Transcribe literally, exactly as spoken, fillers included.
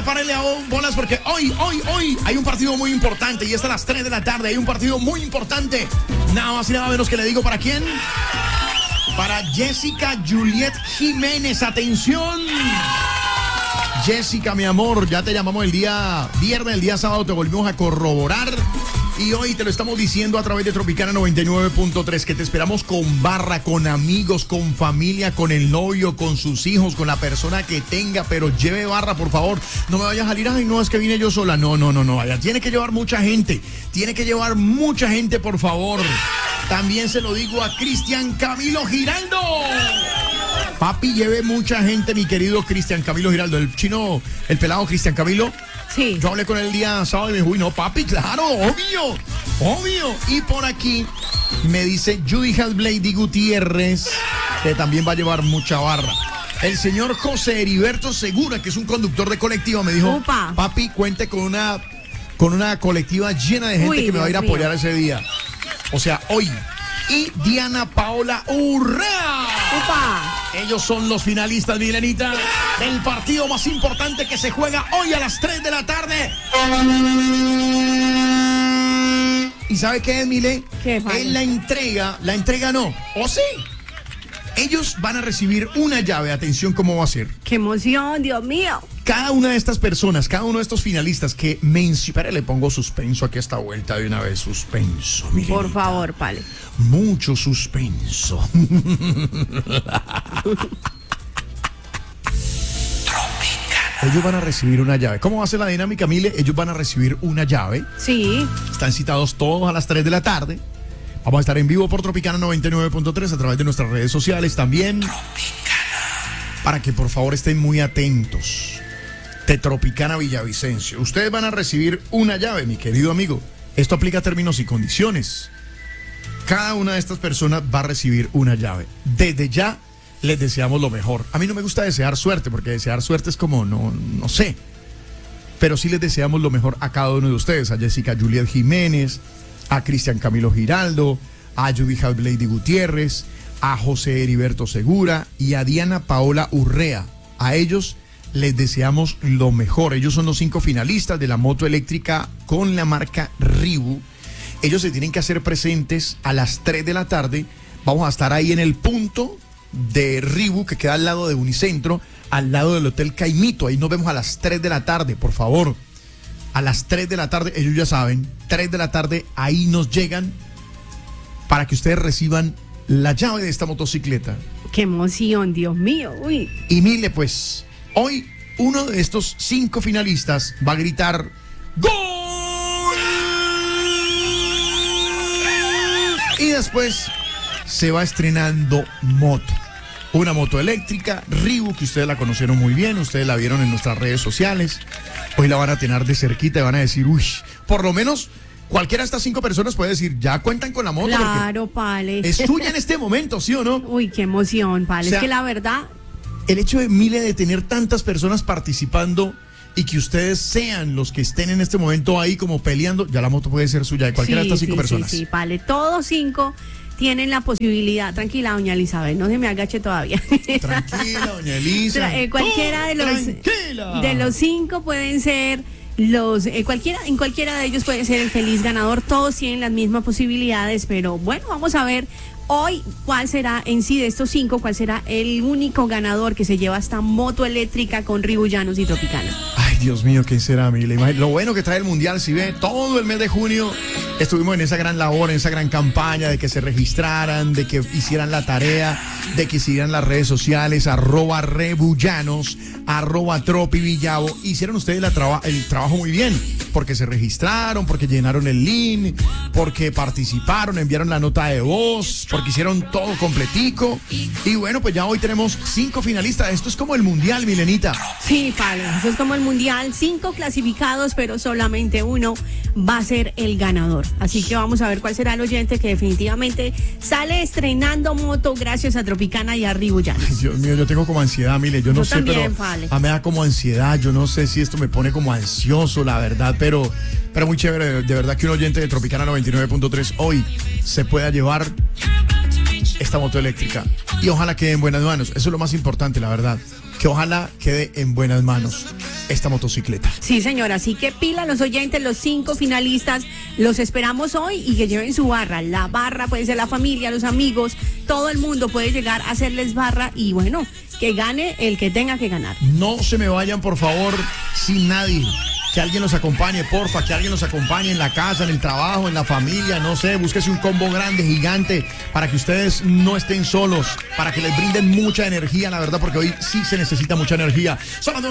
Milenita, párele a bolas porque hoy, hoy, hoy hay un partido muy importante y es a las tres de la tarde. Hay un partido muy importante. Nada más y nada menos que le digo para quién. Para Jessica Juliet Jiménez. Atención. Jessica, mi amor, ya te llamamos el día viernes, el día sábado te volvimos a corroborar. Y hoy te lo estamos diciendo a través de Tropicana noventa y nueve punto tres, que te esperamos con barra, con amigos, con familia, con el novio, con sus hijos, con la persona que tenga, pero lleve barra, por favor. No me vayas a salir, ay, no, es que vine yo sola. No, no, no, no, vaya. Tiene que llevar mucha gente, tiene que llevar mucha gente, por favor. También se lo digo a Cristian Camilo Giraldo. Papi, lleve mucha gente, mi querido Cristian Camilo Giraldo. El chino, el pelado Cristian Camilo. Sí. Yo hablé con él el día sábado y me dijo, uy, no, papi, claro, obvio, obvio. Y por aquí me dice Judy Halblady Gutiérrez, que también va a llevar mucha barra. El señor José Heriberto Segura, que es un conductor de colectiva, me dijo, Opa. papi, cuente con una, con una colectiva llena de gente Uy, que me va a ir a Dios apoyar mío. ese día. O sea, hoy. Y Diana Paola Urrea. Opa. Ellos son los finalistas, Milenita, del partido más importante que se juega hoy a las tres de la tarde. ¿Y sabe qué es, Mile? ¿Qué, Fabio? Es la entrega, la entrega no, ¿o sí? Ellos van a recibir una llave, atención cómo va a ser. ¡Qué emoción, Dios mío! Cada una de estas personas, cada uno de estos finalistas que mencioné, espera, le pongo suspenso aquí a esta vuelta de una vez, suspenso, Milenita. Por favor, Pale. Mucho suspenso. Ellos van a recibir una llave. ¿Cómo va a ser la dinámica, Mile? Ellos van a recibir una llave. Sí. Están citados todos a las tres de la tarde. Vamos a estar en vivo por Tropicana noventa y nueve punto tres a través de nuestras redes sociales también. Tropicana. Para que por favor estén muy atentos. De Tropicana Villavicencio. Ustedes van a recibir una llave, mi querido amigo. Esto aplica a términos y condiciones. Cada una de estas personas va a recibir una llave. Desde ya les deseamos lo mejor. A mí no me gusta desear suerte, porque desear suerte es como, no, no sé. Pero sí les deseamos lo mejor a cada uno de ustedes. A Jessica Juliet Jiménez, a Cristian Camilo Giraldo, a Judy Halblady Gutiérrez, a José Heriberto Segura y a Diana Paola Urrea. A ellos les deseamos lo mejor. Ellos son los cinco finalistas de la moto eléctrica con la marca Ribu. Ellos se tienen que hacer presentes a las tres de la tarde. Vamos a estar ahí en el punto de Ribu, que queda al lado de Unicentro, al lado del Hotel Caimito. Ahí nos vemos a las tres de la tarde, por favor. A las tres de la tarde, ellos ya saben, tres de la tarde, ahí nos llegan para que ustedes reciban la llave de esta motocicleta. ¡Qué emoción, Dios mío! Uy. Y mire, pues, hoy uno de estos cinco finalistas va a gritar ¡Gol! Y después se va estrenando moto. Una moto eléctrica, Ribu, que ustedes la conocieron muy bien, ustedes la vieron en nuestras redes sociales. Hoy la van a tener de cerquita y van a decir, uy, por lo menos cualquiera de estas cinco personas puede decir, ya cuentan con la moto. Claro, Pale. Es suya en este momento, ¿sí o no? Uy, qué emoción, Pale. O sea, es que la verdad... El hecho de, Mile, de tener tantas personas participando y que ustedes sean los que estén en este momento ahí como peleando, ya la moto puede ser suya de cualquiera sí, de estas cinco sí, personas. Sí, sí, Pale. Todos cinco tienen la posibilidad. Tranquila, doña Elizabeth, no se me agache todavía. Tranquila, doña Elisa. Tra- eh, cualquiera de los, Tranquila. de los cinco pueden ser los eh, cualquiera en cualquiera de ellos puede ser el feliz ganador. Todos tienen las mismas posibilidades, pero bueno, vamos a ver hoy cuál será en sí de estos cinco, cuál será el único ganador que se lleva esta moto eléctrica con Ribu Llanos y Tropicana. Ay, Dios mío, ¿quién será, Mile? Imagínate, lo bueno que trae el Mundial, si ve, todo el mes de junio estuvimos en esa gran labor, en esa gran campaña de que se registraran, de que hicieran la tarea, de que siguieran las redes sociales, arroba rebullanos, arroba tropi villavo. Hicieron ustedes la traba- el trabajo muy bien, porque se registraron, porque llenaron el link, porque participaron, enviaron la nota de voz, porque hicieron todo completico. Y bueno, pues ya hoy tenemos cinco finalistas. Esto es como el Mundial, Milenita. Sí, Pablo, eso es como el mundial, cinco clasificados, pero solamente uno va a ser el ganador. Así que vamos a ver cuál será el oyente que definitivamente sale estrenando moto gracias a Tropicana y a Ribu Llanos. Ay, Dios mío, yo tengo como ansiedad, Mile, yo no Yo sé, también, pero vale. a mí me da como ansiedad, yo no sé si esto me pone como ansioso, la verdad, pero, pero muy chévere, de verdad que un oyente de Tropicana noventa y nueve punto tres hoy se pueda llevar esta moto eléctrica y ojalá quede en buenas manos, eso es lo más importante, la verdad, que ojalá quede en buenas manos. esta motocicleta. Sí, señora, así que pila los oyentes, los cinco finalistas, los esperamos hoy y que lleven su barra. La barra puede ser la familia, los amigos, todo el mundo puede llegar a hacerles barra y bueno, que gane el que tenga que ganar. No se me vayan, por favor, sin nadie. Que alguien los acompañe, porfa, que alguien los acompañe en la casa, en el trabajo, en la familia, no sé, búsquese un combo grande, gigante, para que ustedes no estén solos, para que les brinden mucha energía, la verdad, porque hoy sí se necesita mucha energía. Sonando